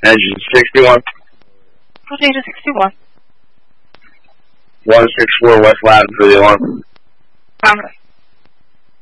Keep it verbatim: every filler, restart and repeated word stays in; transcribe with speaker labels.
Speaker 1: Engine sixty-one.
Speaker 2: Engine sixty-one.
Speaker 1: one six four West Lattin for the alarm.
Speaker 2: Alright.